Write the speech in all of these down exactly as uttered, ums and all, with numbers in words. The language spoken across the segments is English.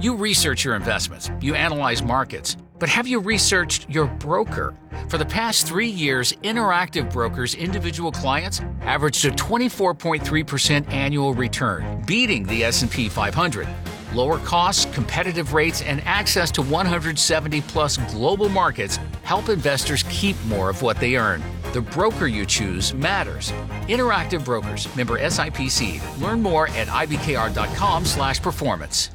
You research your investments, you analyze markets, but have you researched your broker? For the past three years, Interactive Brokers' individual clients averaged a twenty-four point three percent annual return, beating the S and P five hundred. Lower costs, competitive rates, and access to one hundred seventy plus global markets help investors keep more of what they earn. The broker you choose matters. Interactive Brokers, member S I P C. Learn more at I B K R dot com slash performance.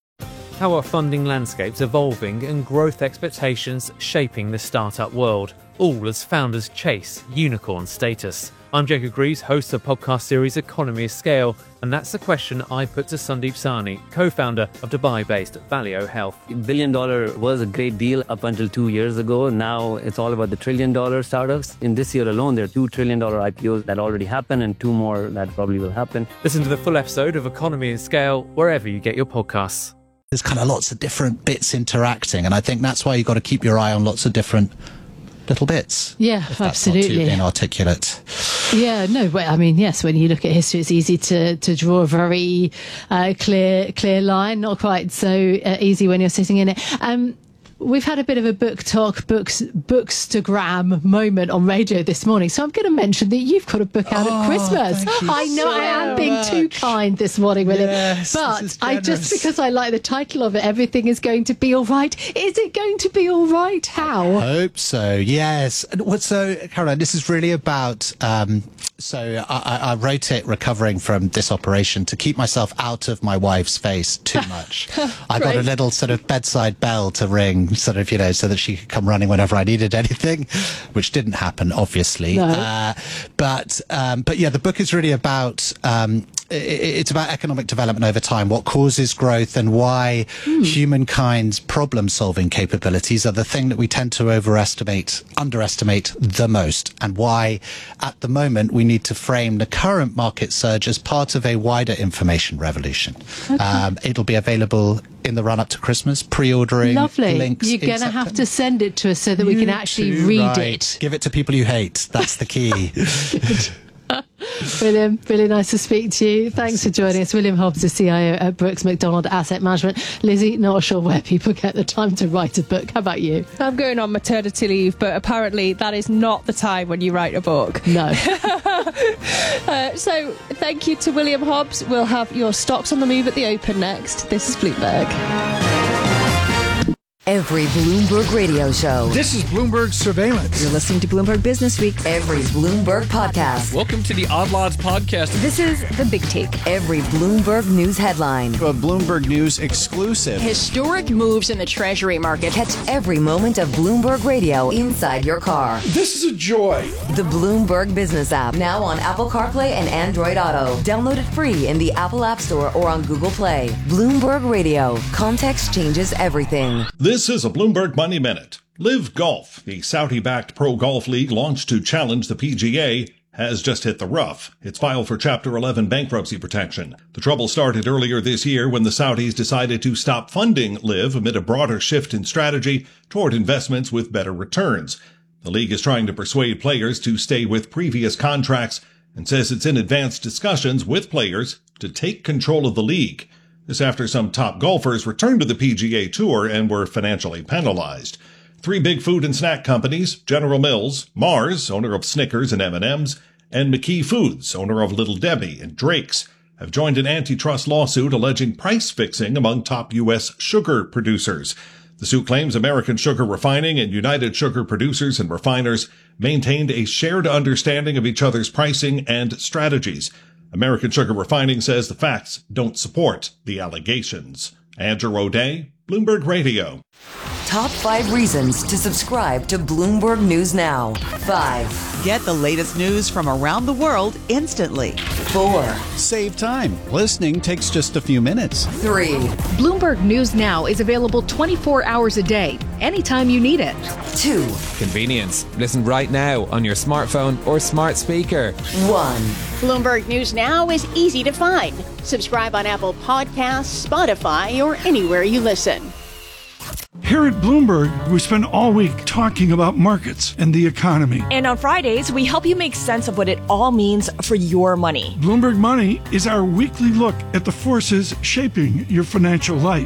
How are funding landscapes evolving and growth expectations shaping the startup world, all as founders chase unicorn status? I'm Jacob Greaves, host of the podcast series Economy of Scale, and that's the question I put to Sandeep Sahni, co-founder of Dubai-based Valeo Health. Billion dollar was a great deal up until two years ago. Now it's all about the trillion dollar startups. In this year alone, there are two trillion dollar I P Os that already happened and two more that probably will happen. Listen to the full episode of Economy of Scale wherever you get your podcasts. There's kind of lots of different bits interacting, and I think that's why you've got to keep your eye on lots of different little bits. Yeah, if that's absolutely. Not too inarticulate. Yeah, no, but I mean, yes, when you look at history, it's easy to, to draw a very uh, clear clear line, not quite so uh, easy when you're sitting in it. Um, We've had a bit of a book talk, books, bookstagram moment on radio this morning. So I'm going to mention that you've got a book out oh, at Christmas. I know so I am being much. too kind this morning with yes, it. But this is I just, generous. because I like the title of it, Everything is Going to Be All Right. Is it going to be all right? How? I hope so, yes. And what, so, Caroline, this is really about... Um, so I, I wrote it recovering from this operation to keep myself out of my wife's face too much. I got a little sort of bedside bell to ring, sort of, you know, so that she could come running whenever I needed anything, which didn't happen, obviously. No. Uh, but, um, but yeah, the book is really about, um, it, it's about economic development over time, what causes growth and why hmm. humankind's problem-solving capabilities are the thing that we tend to overestimate, underestimate the most, and why at the moment we need to frame the current market surge as part of a wider information revolution. Okay. Um, it'll be available in the run-up to Christmas, pre-ordering. Lovely. Links You're going to have to send it to us so that you we can actually too, read right. it. Give it to people you hate. That's the key. William, really nice to speak to you. Thanks for joining us. William Hobbs, the C I O at Brooks Macdonald Asset Management. Lizzie, not sure where people get the time to write a book. How about you? I'm going on maternity leave, but apparently that is not the time when you write a book. No. uh, so thank you to William Hobbs. We'll have your stocks on the move at the open next. This is Bloomberg. Every Bloomberg radio show. This is Bloomberg Surveillance. You're listening to Bloomberg Business Week. Every Bloomberg podcast. Welcome to the Odd Lots podcast. This is The Big Take. Every Bloomberg News headline. A Bloomberg News exclusive. Historic moves in the Treasury market. Catch every moment of Bloomberg radio inside your car. This is a joy. The Bloomberg Business app. Now on Apple CarPlay and Android Auto. Download it free in the Apple App Store or on Google Play. Bloomberg Radio. Context changes everything. This This is a Bloomberg Money Minute. Live Golf, the Saudi-backed pro golf league launched to challenge the P G A, has just hit the rough. It's filed for Chapter eleven bankruptcy protection. The trouble started earlier this year when the Saudis decided to stop funding Live amid a broader shift in strategy toward investments with better returns. The league is trying to persuade players to stay with previous contracts and says it's in advanced discussions with players to take control of the league. This after some top golfers returned to the P G A Tour and were financially penalized. Three big food and snack companies, General Mills, Mars, owner of Snickers and M and M's, and McKee Foods, owner of Little Debbie and Drake's, have joined an antitrust lawsuit alleging price fixing among top U S sugar producers. The suit claims American Sugar Refining and United Sugar Producers and Refiners maintained a shared understanding of each other's pricing and strategies. American Sugar Refining says the facts don't support the allegations. Andrew O'Day, Bloomberg Radio. Top five reasons to subscribe to Bloomberg News Now. Five. Get the latest news from around the world instantly. Four. Save time. Listening takes just a few minutes. Three. Bloomberg News Now is available twenty-four hours a day, anytime you need it. Two. Convenience. Listen right now on your smartphone or smart speaker. One. Bloomberg News Now is easy to find. Subscribe on Apple Podcasts, Spotify, or anywhere you listen. Here at Bloomberg, we spend all week talking about markets and the economy. And on Fridays, we help you make sense of what it all means for your money. Bloomberg Money is our weekly look at the forces shaping your financial life.